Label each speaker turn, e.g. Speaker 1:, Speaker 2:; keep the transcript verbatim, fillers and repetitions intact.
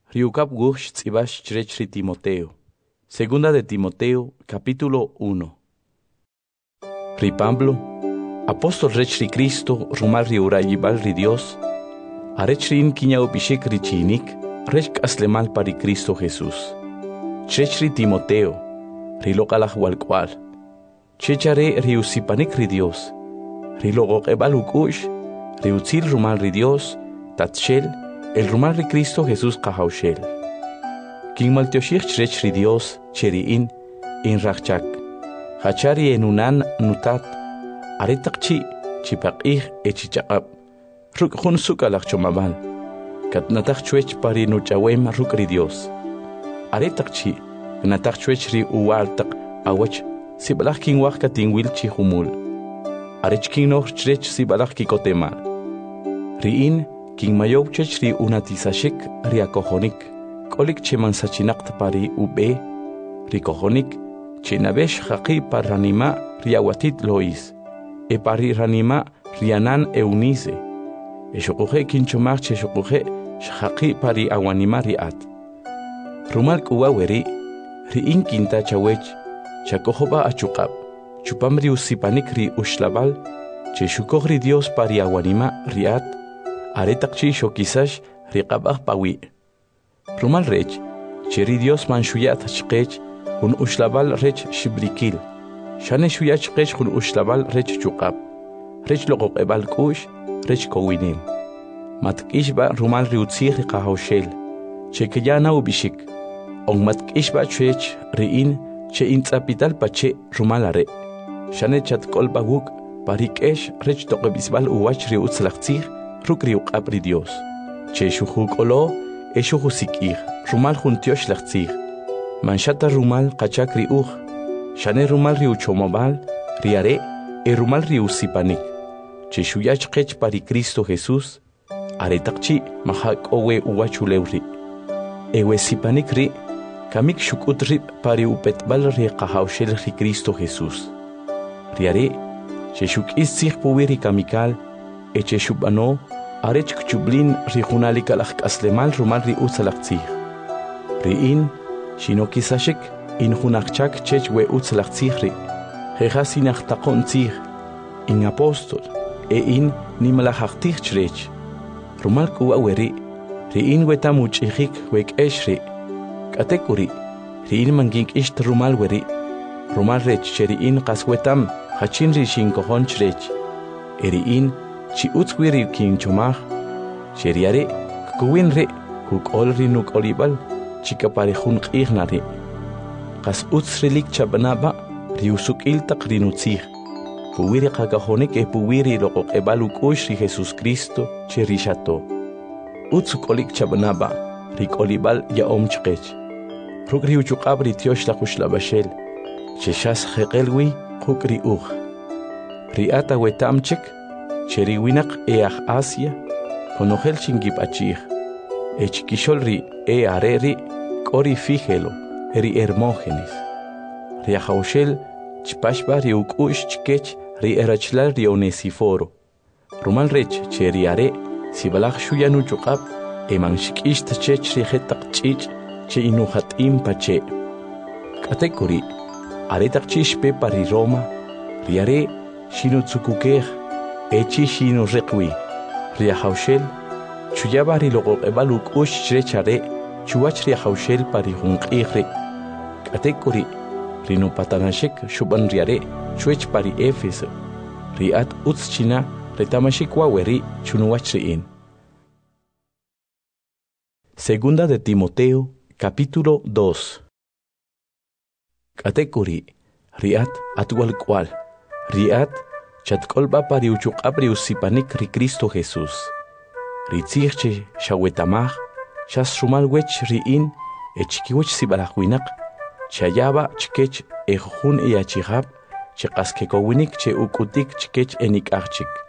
Speaker 1: Riukap gush tzibash chirechri Timoteo. Segunda de Timoteo, capítulo uno. Ri Pablo, apóstol rechri Cristo, rumal ri urayibal ri Dios, arechri in kinya upishik ri chinik, rech aslemal pari Cristo Jesús. Chechri Timoteo, ri lokalaj walkwal. Chechare ri usipanik ri Dios, ri logokebal ukush, ri utzil rumal ri Dios, tatshel, el rumal ri Cristo Jesús kahaushel. King maltioshich chrech ri Dios, cheri in, in rachak. Hachari enunan nutat, aretakchi, chipakih echichakap. Ruk hun sukalak chomabal. Katnatak chwech pari nuchawem ruk ri Dios. Aretakchi, gnatak chwech ri uwaltak awach, sibalak king wak katingwil chi humul. Arech king noch chrech sibalak kikotemal. Riin, king mayob chech ri unatisashik ri akohonik. Kolik cheman sachinakt pari ube, ri kohonik, chenabesh haqi par ranima riawatit lois, e pari ranima rianan eunize, e shokuhe kinchomar che shokuhe shaqi pari awanima riat. Rumal kuwaweri, ri in kinta chawech, chakohoba achukab, chupam ri usipanik ri ushlabal, che shukog ri Dios pari awanima riat, aretakchi shokisash riqabah pawi. Rumal rech, cheri Dios man shuyat chqech, hun ushlabal rech shibrikil. Shane shuyat chqech hun ushlabal rech chukab. Rech logok ebal kush, rech kowinim. Matkish ba rumal riutzir qahoshel. Che kayana ubishik. Ong matkish ba chech riin, che intzapital pache rumal are. Shane chat kol baguk, parikesh rech toqebisbal uwach riutzlachtzir, ruk riuqab ri Dios. Che shuhuk olo, Esho husikir, rumal juntiosh lachtzir. Manchata rumal kachak riuch. Shane rumal riuchomobal, riare, e rumal riusipanik. Cheshuyach kech pari Cristo Jesús. Aretakchi mahak owe uwachulewri. Ewe sipanik ri, kamik shukutri pari upetbal ri kahaushel ri Cristo Jesús. Riare, cheshuk isich puwiri kamikal, e cheshubano, Arech kchublin ri hunalik alak aslemal rumal ri utzalaktzir. Riin, shino kisashik, in hunakchak chech we utzalaktzir ri. Jejas inachtakon tzir, in apostol, e in nimalachachtir chrech. Rumal kuaweri, riin wetamuch ihik wek eshri. Katekuri, riin mangink isht rumal weri. Rumal rech cheriin kaswetam, hachin ri shinkohon chrech. Eriin, chi utzwiri king chomach, cheriare, kuwinre, kuk olri nuk olibal, chika pare hun ignare. Kas utzrelik chabanaba, riusuk iltak rinutzir. Puwiri kagahonek e puwiri lokok ebaluk ushri Jesus Cristo, cherishato. Utzuk olik chabanaba, rik olibal ya om chkech. Ruk riuchuk abri tiosh la kushla bashel, cheshas hekelwi, kuk riuch. Riata wetamchek, Cheri winak each Asia, honogel chingip achich. Ech kisholri e areri, kori fijelo, eri Hermógenes. Riajaushel, chpashba riukush chkech, ri erachlar ri Onesiforo. Rumal rech, cheri are, sibalach shuyanu chukab, eman shikish tachech ri hetak chich, che inuhat im pache. Katekuri, aretak chishpe pari Roma, riare, shinu tsukukech, Echi shino requi, riajaushel, chuyabari logo ebaluk ush chrechare, chuach riajaushel pari hunqigre. Katekuri, rino patanashek shuban riare, chuech pari Éfeso. Riat utschina, retamashik waweri, chunuachriin. Segunda de Timoteo, capítulo dos. Katekuri, riat atual cual, riat, Chatkolba pari uchuqabri usipanik ri Cristo Jesús. Ritzirche shawetamaj, chas rumal wech riin, echkiwech sibalahwinak, chayaba chkech ejun eachihab, chekaskeko winik che ukutik chkech enik archik.